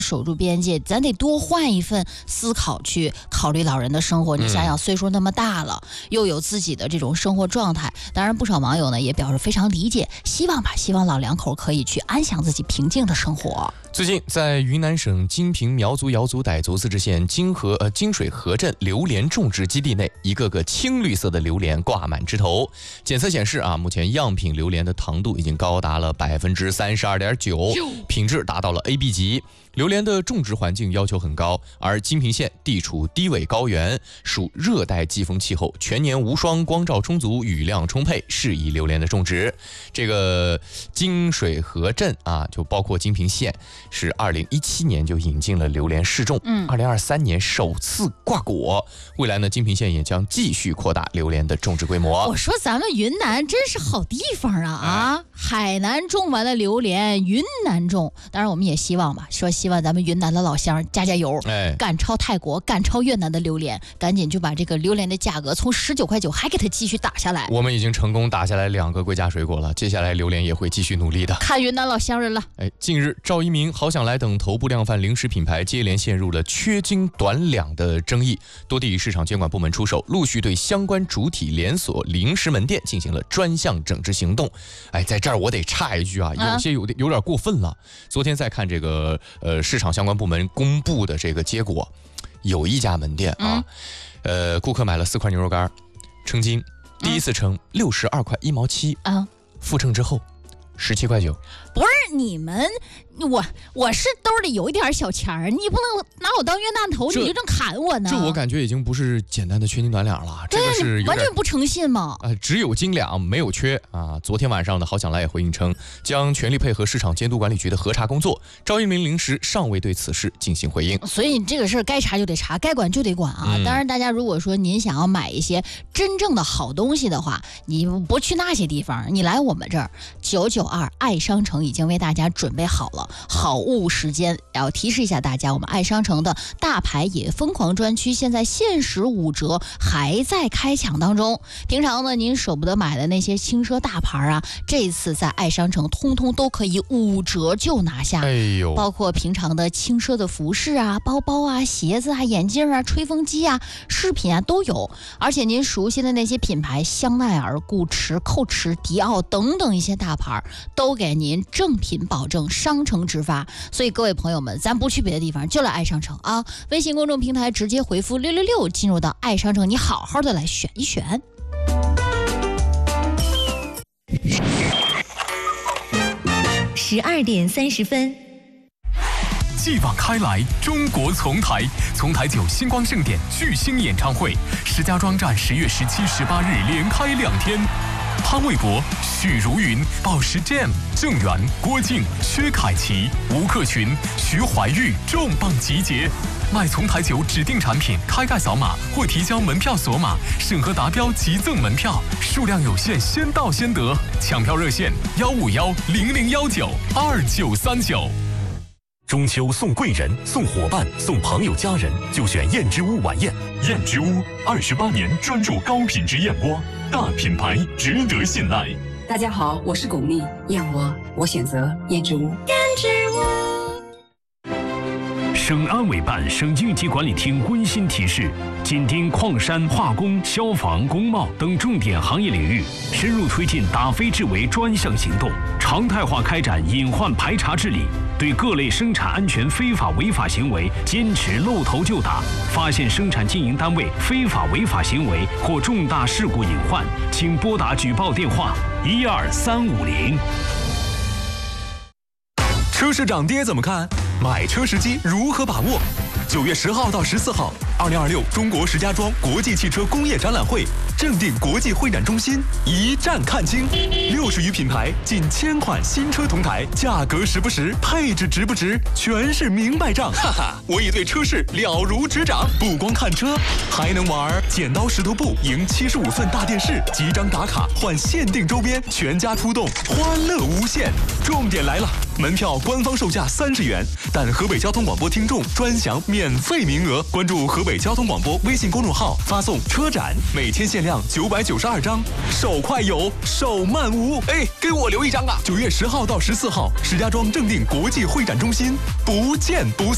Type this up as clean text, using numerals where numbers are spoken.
守住边界，咱得多换一份思考去考虑老人的生活。你想想，岁数那么大了，又有自己的这种生活状态，当然不少网友呢也表示非常理解，希望老两口可以去安享自己平静的生活。 最近，在云南省金平苗族瑶族傣族自治县金水河镇榴莲种植基地内，一个个青绿色的榴莲挂满枝头。检测显示目前样品榴莲的糖度已经高达了32.9%，品质达到了 AB 级。榴莲的种植环境要求很高，而金平县地处低纬高原，属热带季风气候，全年无霜，光照充足，雨量充沛，适宜榴莲的种植。这个金水河镇就包括金平县，是2017年就引进了榴莲试种，2023年首次挂果。未来呢，金平县也将继续扩大榴莲的种植规模。 我说咱们云南真是好地方啊！海南种完了榴莲，云南种，当然我们也希望咱们云南的老乡加油，赶超泰国，赶超越南的榴莲，赶紧就把这个榴莲的价格从19.9块还给它继续打下来。 我们已经成功打下来2个归家水果了，接下来榴莲也会继续努力的。 看云南老乡人了。 近日赵一鸣、好想来等头部量贩零食品牌接连陷入了缺斤短两的争议，多地市场监管部门出手，陆续对相关主体连锁零食门店进行了专项整治行动。在这儿我得插一句有些有点过分了。昨天在看这个市场相关部门公布的这个结果，有一家门店顾客买了4块牛肉干，称斤，第一次称62块1毛7复称之后17块9。 不是你们，我是兜里有一点小钱儿，你不能拿我当冤大头，你就正砍我呢。 这我感觉已经不是简单的缺斤短两了，这个是完全不诚信嘛。 只有斤两没有缺昨天晚上呢，好想来也回应称，将全力配合市场监督管理局的核查工作。赵一鸣零食尚未对此事进行回应。 所以这个事儿该查就得查，该管就得管当然，大家如果说您想要买一些真正的好东西的话，你不去那些地方，你来我们这儿992爱商城已经为大家准备好了好物时间。要提示一下大家，我们爱商城的大牌也疯狂专区现在限时5折还在开抢当中。平常呢您舍不得买的那些轻奢大牌这次在爱商城通通都可以5折就拿下。包括平常的轻奢的服饰包包鞋子眼镜吹风机饰品都有。而且您熟悉的那些品牌，香奈儿、古驰、蔻驰、迪奥等等一些大牌都给您正品保证，商城直发。所以各位朋友们，咱不去别的地方，就来爱商城微信公众平台直接回复666进入到爱商城，你好好的来选一选。 12点30分。 继往开来，中国丛台9星光盛典巨星演唱会，石家庄站10月17、18日连开2天。潘玮柏、许茹芸、宝石 Jam、郑源、郭靖、薛凯琪、吴克群、徐怀钰重磅集结。买丛台酒指定产品，开盖扫码或提交门票锁码，审核达标即赠门票，数量有限，先到先得。抢票热线151-0019-2939。 中秋送贵人、送伙伴、送朋友家人，就选燕之屋晚宴。燕之屋28年专注高品质燕窝，大品牌值得信赖。 大家好，我是巩俐，燕窝我选择燕之屋。燕之屋。 省安委办、省应急管理厅温馨提示：紧盯矿山、化工、消防、工贸等重点行业领域，深入推进打非治为专项行动，常态化开展隐患排查治理。对各类生产安全非法违法行为坚持露头就打，发现生产经营单位非法违法行为或重大事故隐患，请拨打举报电话12350。 车市涨跌怎么看？买车时机如何把握？9月10号到14号，2026中国石家庄国际汽车工业展览会正定国际会展中心一站看清，60余品牌，近1000款新车同台，价格实不实，配置值不值，全是明白账。哈哈，我已对车市了如指掌，不光看车，还能玩剪刀石头布赢75寸大电视，集章打卡换限定周边，全家出动，欢乐无限。重点来了，门票官方售价30元，但河北交通广播听众专享免费名额。关注河北交通广播微信公众号，发送车展，每天限量992张，手快有，手慢无。给我留一张啊！9月10号到14号，石家庄正定国际会展中心，不见不散。